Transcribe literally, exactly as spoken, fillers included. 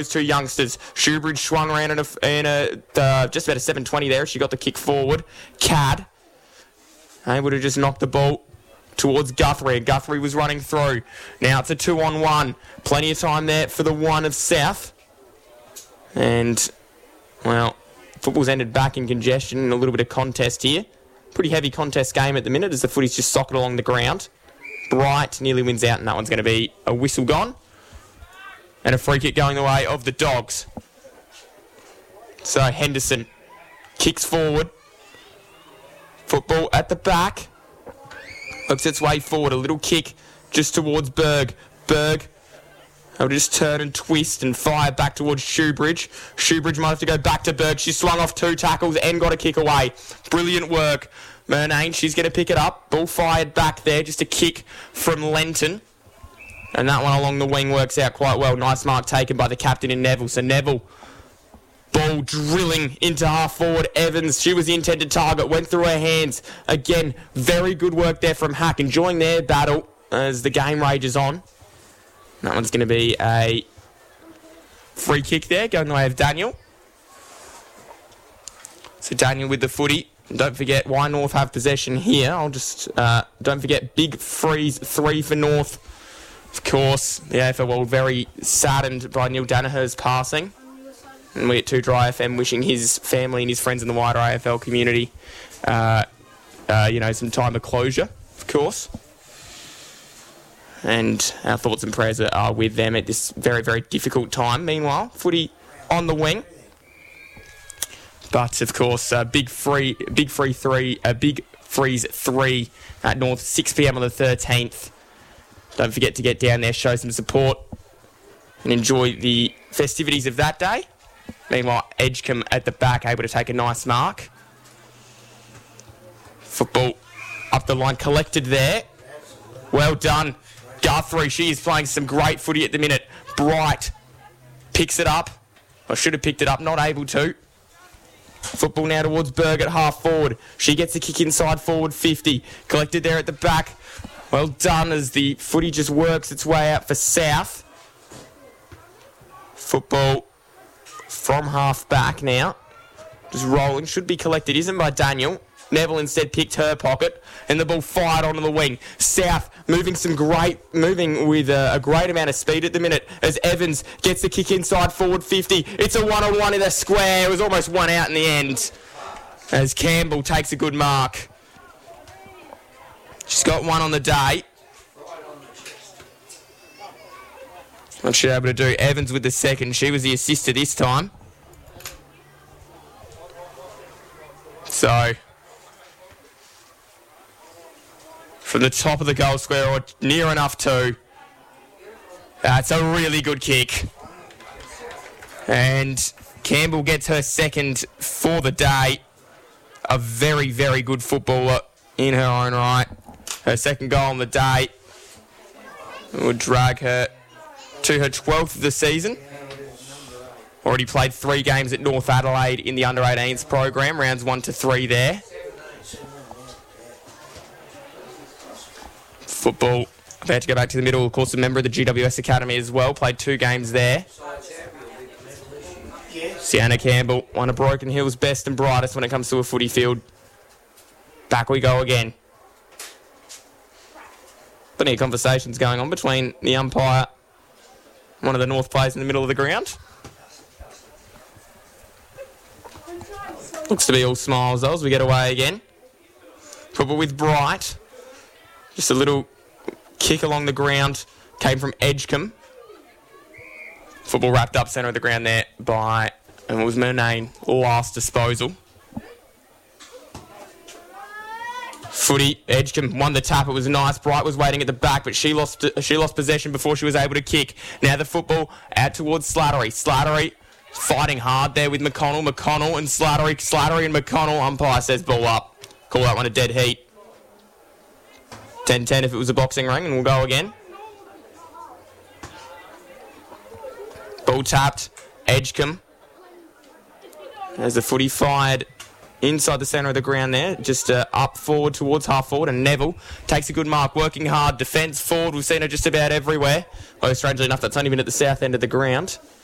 two youngsters. Shoebridge swung around in a, in a uh, just about a seven twenty there. She got the kick forward. Cad able to just knock the ball towards Guthrie. Guthrie was running through. Now it's a two on one. Plenty of time there for the one of South. And, well, football's ended back in congestion and a little bit of contest here. Pretty heavy contest game at the minute as the footy's just socket along the ground. Bright nearly wins out, and that one's going to be a whistle gone. And a free kick going the way of the Dogs. So Henderson kicks forward. Football at the back. Looks its way forward. A little kick just towards Berg. Berg will just turn and twist and fire back towards Shoebridge. Shoebridge might have to go back to Berg. She swung off two tackles and got a kick away. Brilliant work. Murnane, she's going to pick it up. Ball fired back there. Just a kick from Lenton. And that one along the wing works out quite well. Nice mark taken by the captain in Neville. So Neville, ball drilling into half forward. Evans, she was the intended target. Went through her hands. Again, very good work there from Hack. Enjoying their battle as the game rages on. That one's going to be a free kick there, going the way of Daniel. So Daniel with the footy. Don't forget why North have possession here. I'll just, uh, don't forget big freeze three for North. Of course, the A F L world very saddened by Neil Danaher's passing. And we at two Dry F M wishing his family and his friends in the wider A F L community, uh, uh, you know, some time of closure, of course. And our thoughts and prayers are with them at this very, very difficult time. Meanwhile, footy on the wing. But, of course, a big free big free three, a big freeze three at North, six p.m. on the thirteenth. Don't forget to get down there, show some support, and enjoy the festivities of that day. Meanwhile, Edgecombe at the back, able to take a nice mark. Football up the line, collected there. Well done. Guthrie, she is playing some great footy at the minute. Bright picks it up. I should have picked it up, not able to. Football now towards Berg at half forward. She gets the kick inside forward fifty. Collected there at the back. Well done as the footy just works its way out for South. Football from half back now. Just rolling. Should be collected. Isn't by Daniel. Neville instead picked her pocket. And the ball fired onto the wing. South moving some great, moving with a, a great amount of speed at the minute as Evans gets the kick inside forward fifty. It's a one-on-one in the square. It was almost one out in the end as Campbell takes a good mark. She's got one on the day. What she's able to do. Evans with the second. She was the assister this time. So, from the top of the goal square, or near enough to. That's a really good kick. And Campbell gets her second for the day. A very, very good footballer in her own right. Her second goal on the day would drag her to her twelfth of the season. Already played three games at North Adelaide in the under eighteens program, rounds one to three there. Football about to go back to the middle. Of course, a member of the G W S Academy as well. Played two games there. Sienna Campbell, one of Broken Hill's best and brightest when it comes to a footy field. Back we go again. Plenty of conversations going on between the umpire and one of the North players in the middle of the ground. Looks to be all smiles though as we get away again. Football with Bright. Just a little kick along the ground. Came from Edgecombe. Football wrapped up centre of the ground there by, and it was Murnane, last disposal. Footy, Edgecombe won the tap. It was nice. Bright was waiting at the back, but she lost she lost possession before she was able to kick. Now the football out towards Slattery. Slattery fighting hard there with McConnell. McConnell and Slattery. Slattery and McConnell. Umpire says ball up. Call that one a dead heat. ten ten if it was a boxing ring, and we'll go again. Ball tapped. Edgecombe. As the footy fired inside the centre of the ground there, just uh, up forward towards half forward, and Neville takes a good mark, working hard, defence forward. We've seen her just about everywhere. Although, strangely enough, that's only been at the south end of the ground.